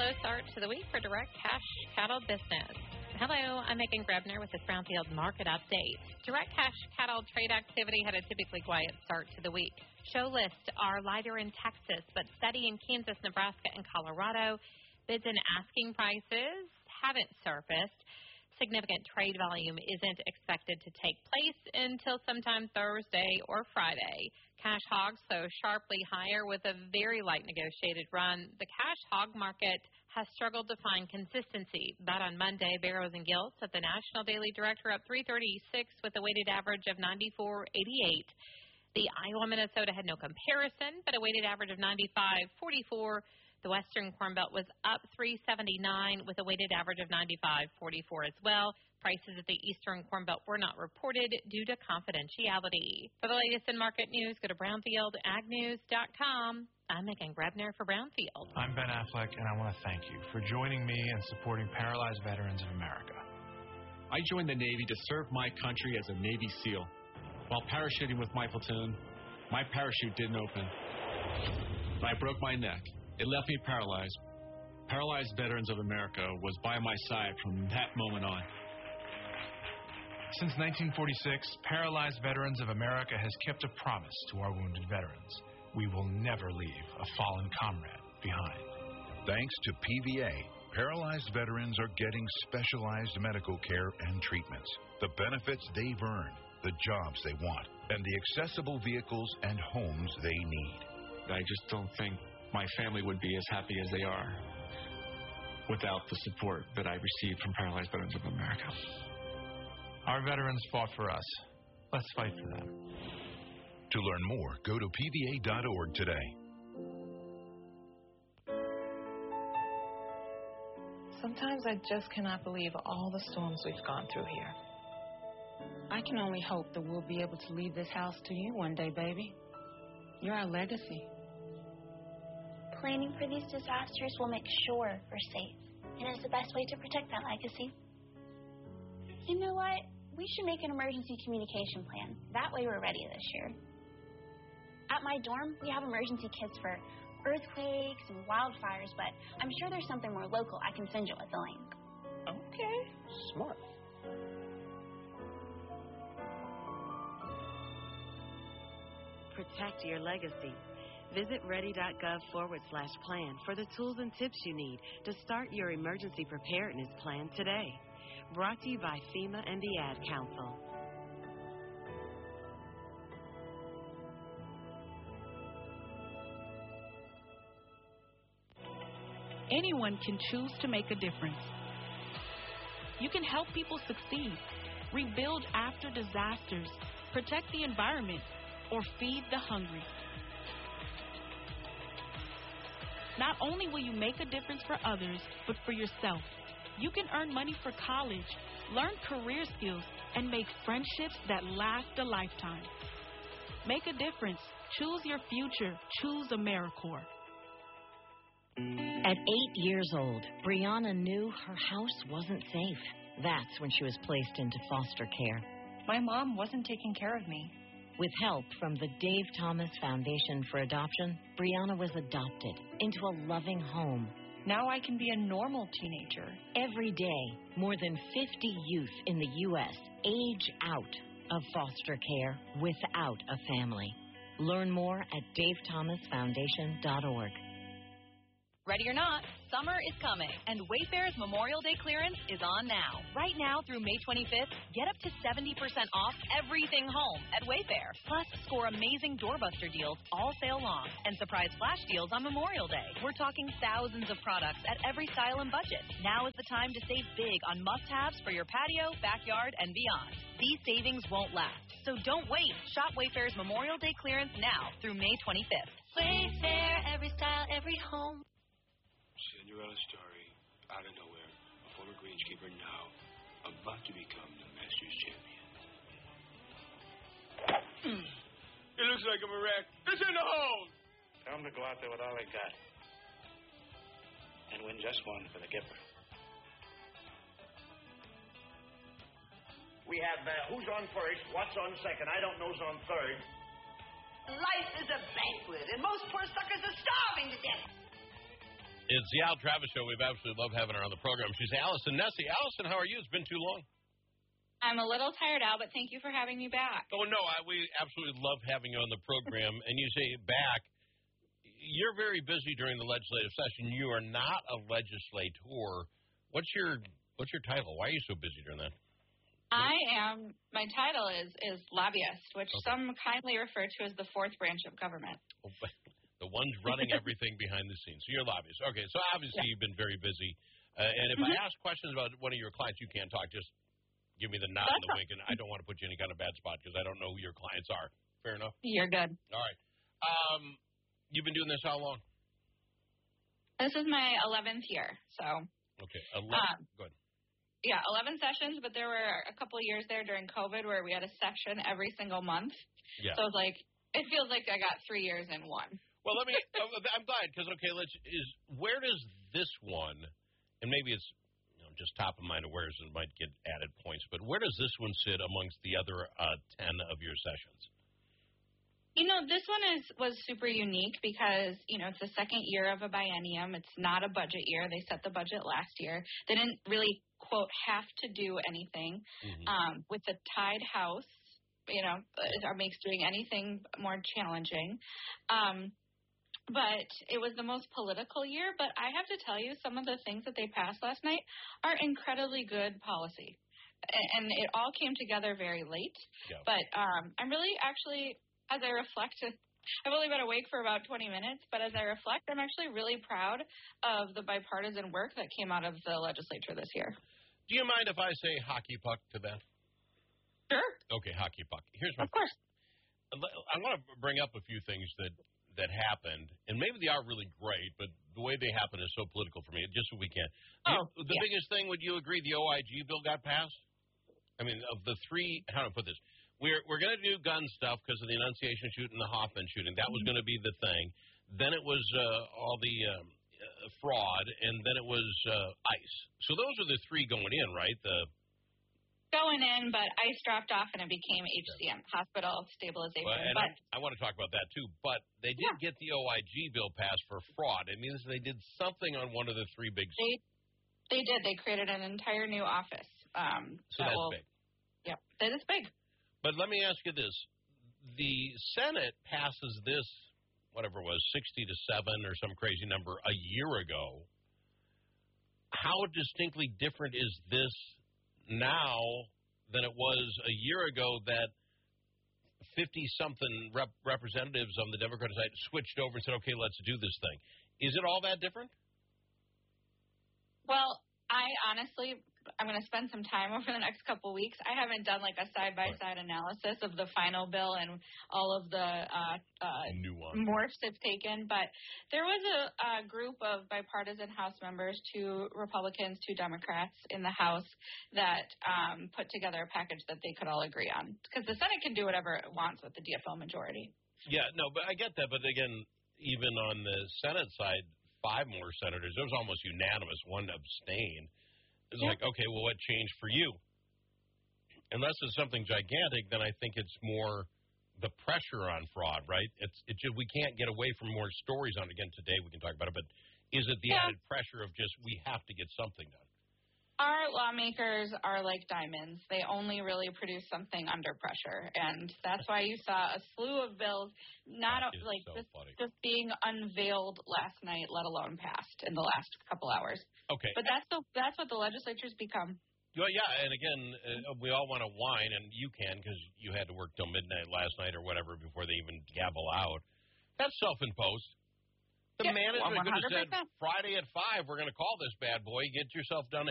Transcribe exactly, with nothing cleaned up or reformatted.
slow start to the week for direct cash cattle business. Hello, I'm Megan Grebner with the Brownfield Market Update. Direct cash cattle trade activity had a typically quiet start to the week. Show lists are lighter in Texas, but steady in Kansas, Nebraska, and Colorado. Bids and asking prices haven't surfaced. Significant trade volume isn't expected to take place until sometime Thursday or Friday. Cash hogs so sharply higher with a very light negotiated run. The cash hog market has struggled to find consistency. But on Monday, Barrows and Gilts at the National Daily Director up three thirty-six with a weighted average of ninety-four eighty-eight. The Iowa, Minnesota had no comparison, but a weighted average of ninety-five forty-four. The Western Corn Belt was up three seventy-nine with a weighted average of ninety-five forty-four as well. Prices at the Eastern Corn Belt were not reported due to confidentiality. For the latest in market news, go to brownfield ag news dot com. I'm Megan Grebner for Brownfield. I'm Ben Affleck, and I want to thank you for joining me and supporting Paralyzed Veterans of America. I joined the Navy to serve my country as a Navy SEAL. While parachuting with my platoon, my parachute didn't open. I broke my neck. It left me paralyzed. Paralyzed Veterans of America was by my side from that moment on. Since nineteen forty-six, Paralyzed Veterans of America has kept a promise to our wounded veterans. We will never leave a fallen comrade behind. Thanks to P V A, paralyzed veterans are getting specialized medical care and treatments, the benefits they've earned, the jobs they want, and the accessible vehicles and homes they need. I just don't think my family would be as happy as they are without the support that I received from Paralyzed Veterans of America. Our veterans fought for us. Let's fight for them. To learn more, go to P V A dot org today. Sometimes I just cannot believe all the storms we've gone through here. I can only hope that we'll be able to leave this house to you one day, baby. You're our legacy. Planning for these disasters will make sure we're safe, and it's the best way to protect that legacy. You know what? We should make an emergency communication plan. That way we're ready this year. At my dorm, we have emergency kits for earthquakes and wildfires, but I'm sure there's something more local I can send you with a link. Okay, smart. Protect your legacy. Visit ready.gov forward slash plan for the tools and tips you need to start your emergency preparedness plan today. Brought to you by FEMA and the Ad Council. Anyone can choose to make a difference. You can help people succeed, rebuild after disasters, protect the environment, or feed the hungry. Not only will you make a difference for others, but for yourself. You can earn money for college, learn career skills, and make friendships that last a lifetime. Make a difference. Choose your future. Choose AmeriCorps. At eight years old, Brianna knew her house wasn't safe. That's when she was placed into foster care. My mom wasn't taking care of me. With help from the Dave Thomas Foundation for Adoption, Brianna was adopted into a loving home. Now I can be a normal teenager. Every day, more than fifty youth in the U S age out of foster care without a family. Learn more at dave thomas foundation dot org. Ready or not, summer is coming, and Wayfair's Memorial Day clearance is on now. Right now through May twenty-fifth, get up to seventy percent off everything home at Wayfair. Plus, score amazing doorbuster deals all sale long and surprise flash deals on Memorial Day. We're talking thousands of products at every style and budget. Now is the time to save big on must-haves for your patio, backyard, and beyond. These savings won't last, so don't wait. Shop Wayfair's Memorial Day clearance now through May twenty-fifth. Wayfair, every style, every home. Cinderella story, out of nowhere, a former greenskeeper now about to become the Masters champion. It looks like I'm a wreck. It's in the hole! Tell them to go out there with all they got and win just one for the Gipper. We have uh, who's on first, what's on second. I don't know's on third. Life is a banquet, and most poor suckers are starving to death. It's the Al Travis Show. We've absolutely loved having her on the program. She's Allison Nessie. Allison, how are you? It's been too long. I'm a little tired, Al, but thank you for having me back. Oh, no, I, we absolutely love having you on the program. And you say back, you're very busy during the legislative session. You are not a legislator. What's your what's your title? Why are you so busy during that? I am, my title is, is lobbyist, which okay. some kindly refer to as the fourth branch of government. The ones running everything behind the scenes. So you're a lobbyist. Okay, so obviously yeah. you've been very busy. Uh, and if mm-hmm. I ask questions about one of your clients, you can't talk. Just give me the nod and the wink, and I don't want to put you in any kind of bad spot because I don't know who your clients are. Fair enough? You're good. All right. Um, you've been doing this how long? This is my eleventh year, so. Okay, eleven. Um, Good. Yeah, eleven sessions, but there were a couple of years there during COVID where we had a session every single month. Yeah. So it's like, it feels like I got three years in one. Well, let me, I'm glad, because, okay, let's, is, where does this one, and maybe it's you know, just top of mind awareness and might get added points, but where does this one sit amongst the other uh, ten of your sessions? You know, this one is was super unique because, you know, it's the second year of a biennium. It's not a budget year. They set the budget last year. They didn't really, quote, have to do anything. Mm-hmm. Um, with the tied house, you know, it makes doing anything more challenging. Um, but it was the most political year. But I have to tell you, some of the things that they passed last night are incredibly good policy. And it all came together very late. Yeah. But um, I'm really actually... As I reflect, I've only been awake for about twenty minutes, but as I reflect, I'm actually really proud of the bipartisan work that came out of the legislature this year. Do you mind if I say hockey puck to that? Sure. Okay, hockey puck. Here's my. Of course. I want to bring up a few things that, that happened, and maybe they are really great, but the way they happen is so political for me, just so we can. Oh, the the yeah. biggest thing, would you agree, the O I G bill got passed? I mean, of the three, how do I put this? We're we're going to do gun stuff because of the Annunciation shooting, the Hoffman shooting. That was going to be the thing. Then it was uh, all the um, uh, fraud, and then it was uh, ICE. So those are the three going in, right? The going in, but ICE dropped off, and it became H C M, Hospital Stabilization. Well, and but I, I want to talk about that too. But they did yeah. get the O I G bill passed for fraud. It means they did something on one of the three big. They they did. They created an entire new office. Um, so that that's will, big. Yeah, that is big. But let me ask you this. The Senate passes this, whatever it was, sixty to seven or some crazy number a year ago. How distinctly different is this now than it was a year ago that fifty-something rep- representatives on the Democratic side switched over and said, okay, let's do this thing? Is it all that different? Well, I honestly... I'm going to spend some time over the next couple weeks. I haven't done like a side-by-side analysis of the final bill and all of the uh, uh, morphs it's taken, but there was a, a group of bipartisan House members, two Republicans, two Democrats in the House that um, put together a package that they could all agree on because the Senate can do whatever it wants with the D F L majority. Yeah, no, but I get that. But again, even on the Senate side, five more senators, it was almost unanimous, one abstained. It's yeah. like, okay, well, what changed for you? Unless it's something gigantic, then I think it's more the pressure on fraud, right? It's it just, we can't get away from more stories on it. Again, today we can talk about it, but is it the yeah. added pressure of just we have to get something done? Our lawmakers are like diamonds. They only really produce something under pressure, and that's why you saw a slew of bills not like so just, funny. just being unveiled last night, let alone passed in the last couple hours. Okay. But that's the that's what the legislature's become. Well, yeah, and again, uh, we all want to whine, and you can because you had to work till midnight last night or whatever before they even gavel out. That's self-imposed. The yep. management well, could have said, Friday at five, we're going to call this bad boy. Get yourself done